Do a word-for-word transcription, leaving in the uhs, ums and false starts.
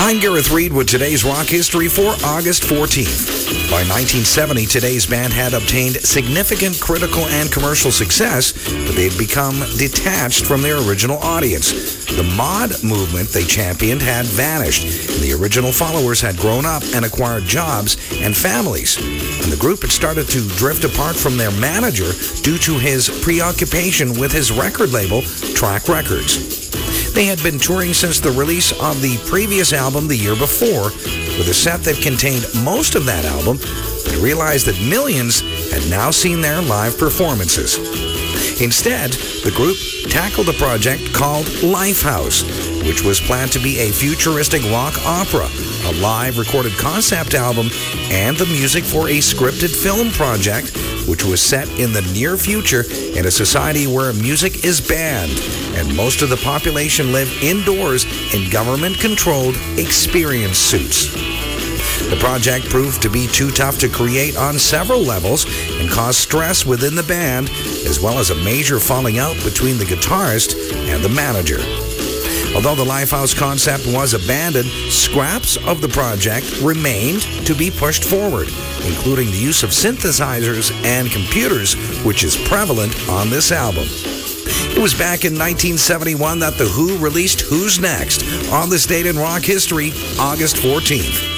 I'm Gareth Reed with today's rock history for August fourteenth. By nineteen seventy, today's band had obtained significant critical and commercial success, but they had become detached from their original audience. The mod movement they championed had vanished, and the original followers had grown up and acquired jobs and families. And the group had started to drift apart from their manager due to his preoccupation with his record label, Track Records. They had been touring since the release of the previous album the year before, with a set that contained most of that album, but realized that millions had now seen their live performances. Instead, the group tackled a project called Lifehouse, which was planned to be a futuristic rock opera, a live recorded concept album, and the music for a scripted film project, which was set in the near future in a society where music is banned, and most of the population live indoors in government-controlled experience suits. The project proved to be too tough to create on several levels and caused stress within the band, as well as a major falling out between the guitarist and the manager. Although the Lifehouse concept was abandoned, scraps of the project remained to be pushed forward, including the use of synthesizers and computers, which is prevalent on this album. It was back in nineteen seventy-one that The Who released Who's Next on this date in rock history, August fourteenth.